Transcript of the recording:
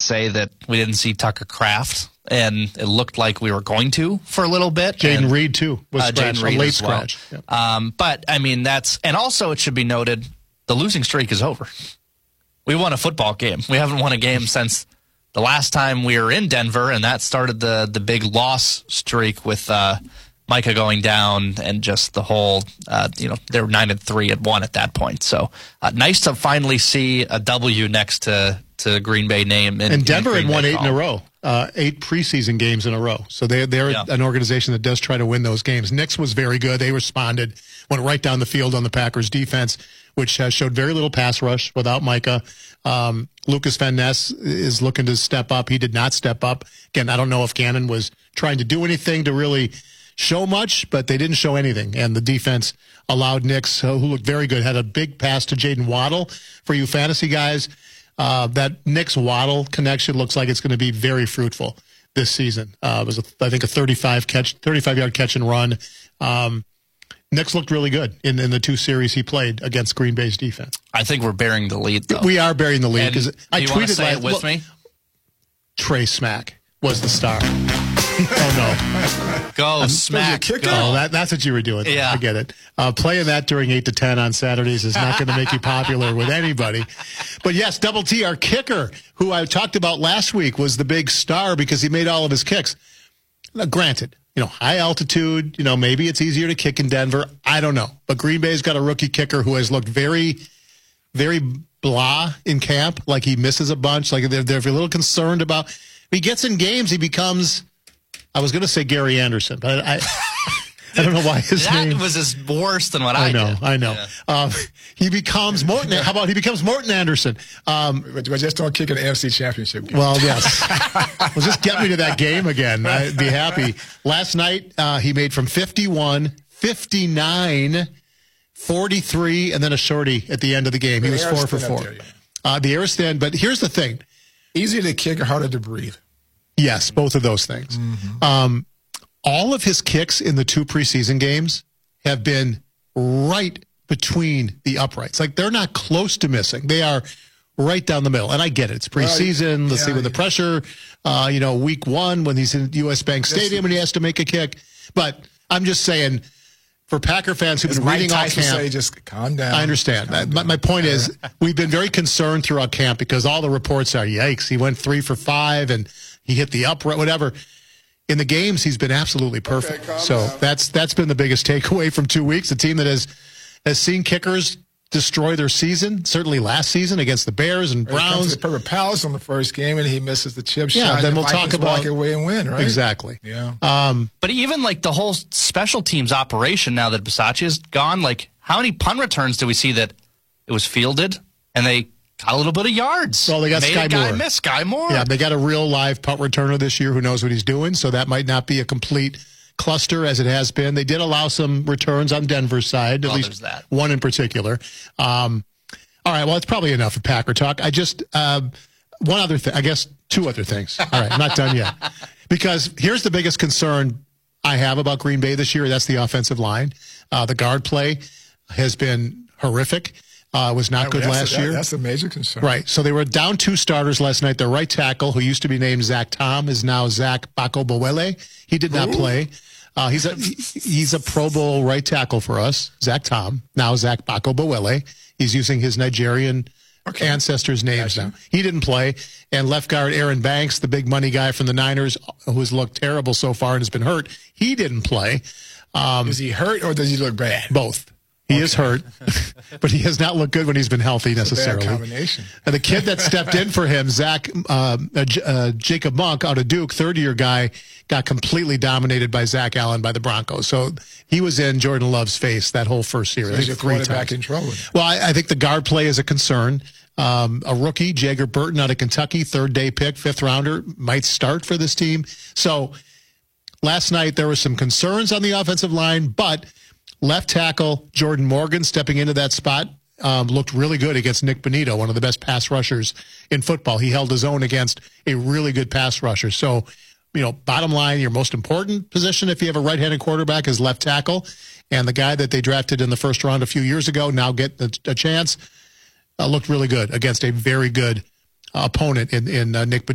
say that we didn't see Tucker Kraft, and it looked like we were going to for a little bit. Jaden Reed, too, was scratched, a late scratch. Well. Yep. But, I mean, and also it should be noted, the losing streak is over. We won a football game. We haven't won a game since the last time we were in Denver, and that started the big loss streak with Micah going down and just the whole, they were 9-3 at 1 at that point. So nice to finally see a W next to Green Bay name. And Denver had won 8 in a row, 8 preseason games in a row. So they're an organization that does try to win those games. Knicks was very good. They responded, went right down the field on the Packers defense, which showed very little pass rush without Micah. Lucas Van Ness is looking to step up. He did not step up. Again, I don't know if Gannon was trying to do anything to really show much, but they didn't show anything. And the defense allowed Knicks, who looked very good, had a big pass to Jaden Waddle. For you fantasy guys, that Knicks-Waddle connection looks like it's going to be very fruitful this season. It was, I think, a 35-yard catch and run. Knicks looked really good in the 2 series he played against Green Bay's defense. I think we're bearing the lead, though. We are bearing the lead. I tweeted say it with me? Trey Smack was the star. Oh, no. Go, Smack. Go. Oh, that's what you were doing. Yeah. Forget it. Playing that during 8 to 10 on Saturdays is not going to make you popular with anybody. But, yes, Double T, our kicker, who I talked about last week, was the big star because he made all of his kicks. Now, granted, high altitude, maybe it's easier to kick in Denver. I don't know. But Green Bay's got a rookie kicker who has looked very, very blah in camp, like he misses a bunch. Like they're a little concerned about. If he gets in games, he becomes, I was going to say Gary Anderson, but I don't know why his name. That was worse than what I did. I know. Yeah. He becomes Morton. How about he becomes Morton Anderson? But just don't kick an NFC championship game. Well, yes. Well, just get me to that game again. I'd be happy. Last night, he made from 51, 59, 43, and then a shorty at the end of the game. He was 4 for 4. The air stand, but here's the thing. Easier to kick or harder to breathe? Yes, both of those things. Mm-hmm. All of his kicks in the 2 preseason games have been right between the uprights. Like, they're not close to missing. They are right down the middle. And I get it. It's preseason. Let's see with the pressure. Week 1 when he's in U.S. Bank Stadium and he has to make a kick. But I'm just saying, for Packer fans who've been reading all camp, say, just calm down. I understand. My point is, we've been very concerned throughout camp because all the reports are, yikes, he went 3 for 5 and he hit the upright, whatever. In the games, he's been absolutely perfect. So that's been the biggest takeaway from 2 weeks. A team that has seen kickers destroy their season, certainly last season against the Bears and Browns. He comes to the Purple Palace on the first game, and he misses the chip shot. Yeah, then we'll talk about walk away and win, right? Exactly. Yeah. But even like the whole special teams operation now that Bisaccia is gone, like how many punt returns do we see that it was fielded and they got a little bit of yards? Well, they got Sky Moore. Miss Sky Moore. Yeah, they got a real live punt returner this year who knows what he's doing, so that might not be a complete cluster as it has been. They did allow some returns on Denver's side, at least one in particular. All right, well, it's probably enough of Packer talk. I just, one other thing, I guess 2 other things. All right, I'm not done yet. Because here's the biggest concern I have about Green Bay this year. That's the offensive line. The guard play has been horrific. Was not good last year. That's a major concern. Right. So they were down 2 starters last night. Their right tackle, who used to be named Zach Tom, is now Zach Bakobowele. He did not play. He's a Pro Bowl right tackle for us, Zach Tom. Now Zach Bakobowele. He's using his Nigerian ancestors' names now. He didn't play. And left guard Aaron Banks, the big money guy from the Niners, who has looked terrible so far and has been hurt, he didn't play. Is he hurt or does he look bad? Both. He is hurt, but he has not looked good when he's been healthy necessarily. Bad combination. And the kid that stepped in for him, Jacob Monk out of Duke, 3rd-year guy, got completely dominated by Zach Allen by the Broncos. So he was in Jordan Love's face that whole first series. So he's a quarterback in trouble. Well, I think the guard play is a concern. A rookie, Jager Burton out of Kentucky, 3rd-day pick, 5th-rounder, might start for this team. So last night there were some concerns on the offensive line, but left tackle Jordan Morgan stepping into that spot looked really good against Nick Bonito, one of the best pass rushers in football. He held his own against a really good pass rusher. So, bottom line, your most important position if you have a right-handed quarterback is left tackle. And the guy that they drafted in the first round a few years ago now get a chance looked really good against a very good opponent in Nick Bonito.